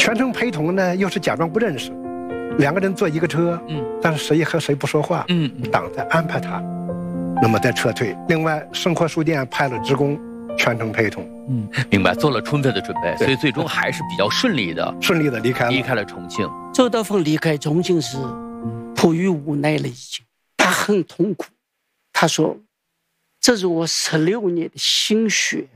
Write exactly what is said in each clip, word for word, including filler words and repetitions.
全程陪同呢，又是假装不认识，两个人坐一个车，嗯，但是谁和谁不说话，嗯，党在安排他，那么再撤退。另外，生活书店派了职工，全程陪同。 嗯，明白，做了充分的准备，所以最终还是比较顺利的， 顺利的离开了， 离开了重庆。 周道峰离开重庆是迫于无奈了，已经，他很痛苦。他说：“这是我十六年的心血，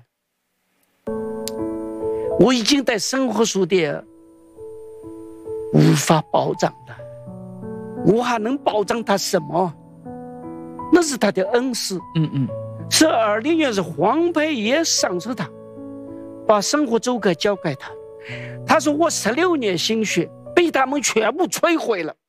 我已经在生活书店无法保障了，我还能保障他什么？那是他的恩师。嗯嗯，是二零年是黄培业赏识他，把生活周刊交给他。他说我十六年心血被他们全部摧毁了。”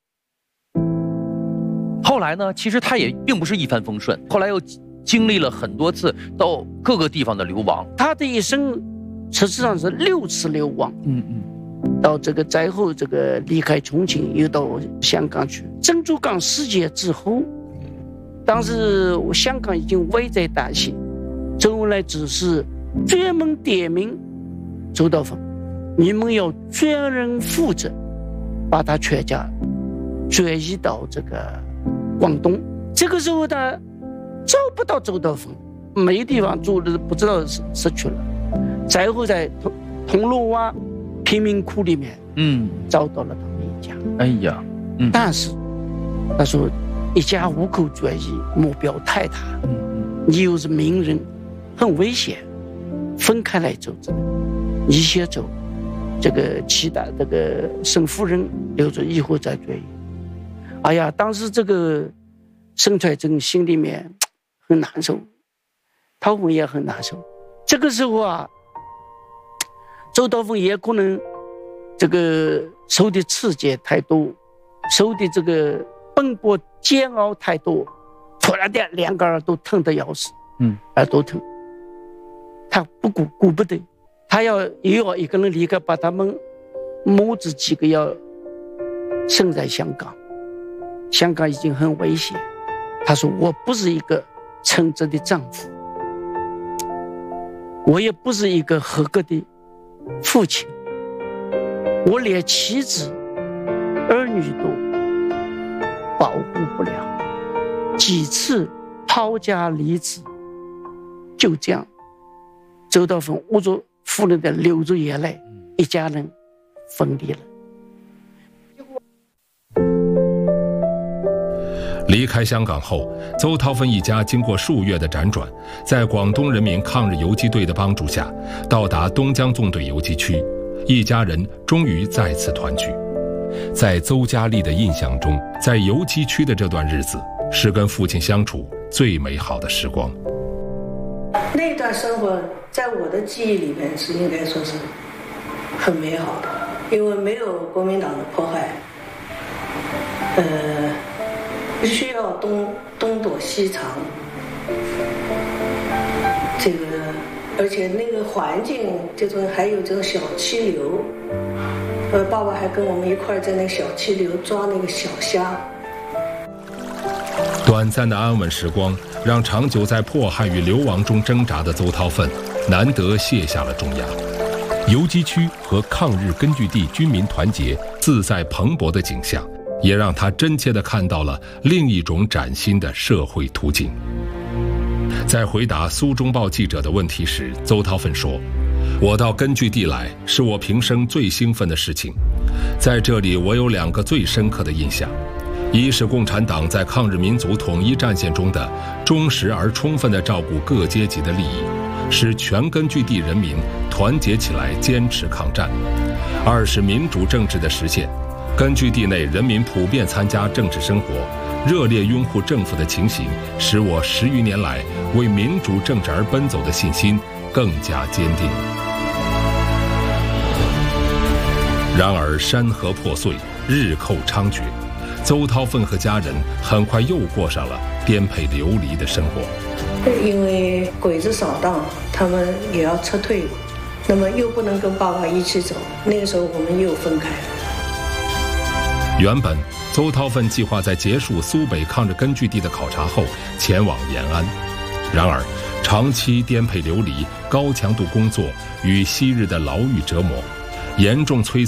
后来呢，其实他也并不是一帆风顺，后来又经历了很多次到各个地方的流亡。 他的一生实际上是六次流亡。嗯嗯，到这个灾后，这个离开重庆，又到香港去。珍珠港事件之后，当时香港已经危在旦夕，周恩来只是专门点名周道峰，你们要专人负责，把他全家转移到这个广东。这个时候他找不到周道峰，没地方住的，不知道失失去了。最后在铜铜锣湾贫民窟里面，嗯，找到了他们一家。 哎呀，嗯， 但是他说一家五口转移，目标太大，嗯，你又是名人，很危险，分开来走着，你先走，这个其他这个沈夫人留着以后再转移。哎呀，当时这个沈传正心里面很难受，陶虹也很难受。这个时候啊，周道峰也可能这个受的刺激太多，受的这个奔波煎熬太多，突然间两个耳朵疼得要死，嗯，耳朵疼，他不顾顾不得，他要又要一个人离开，把他们母子几个要生在香港。香港已经很危险，他说我不是一个称职的丈夫，我也不是一个合格的父亲，我连妻子儿女都保护不了，几次抛家离子，就这样周道峰捂着夫人的流着眼泪，一家人分离了。 离开香港后，邹韬芬一家经过数月的辗转，在广东人民抗日游击队的帮助下，到达东江纵队游击区，一家人终于再次团聚。在邹家丽的印象中，在游击区的这段日子是跟父亲相处最美好的时光。 那段生活在我的记忆里面是应该说是很美好的，因为没有国民党的迫害，呃不需要东东躲西藏，这个而且那个环境，这种还有这种小溪流，呃，爸爸还跟我们一块在那个小溪流抓那个小虾。 短暂的安稳时光，让长久在迫害与流亡中挣扎的邹韬芬难得卸下了重压。游击区和抗日根据地军民团结、自在蓬勃的景象，也让他真切地看到了另一种崭新的社会图景。在回答苏中报记者的问题时，邹韬芬说：“我到根据地来，是我平生最兴奋的事情。在这里，我有两个最深刻的印象：一是共产党在抗日民族统一战线中的忠实而充分地照顾各阶级的利益，使全根据地人民团结起来坚持抗战；二是民主政治的实现。根据地内人民普遍参加政治生活，热烈拥护政府的情形，使我十余年来为民主政治而奔走的信心更加坚定。”然而山河破碎，日寇猖獗，邹韬芬和家人很快又过上了颠沛流离的生活。 因为鬼子扫荡，他们也要撤退，那么又不能跟爸爸一起走，那个时候我们又分开了。 原本邹韬芬计划在结束苏北抗日根据地的考察后前往延安，然而长期颠沛流离、高强度工作与昔日的牢狱折磨，严重摧